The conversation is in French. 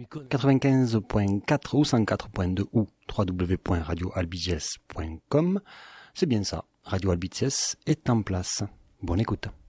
95.4 ou 104.2 ou www.radioalbiges.com. C'est bien ça, Radio Albiges est en place. Bonne écoute.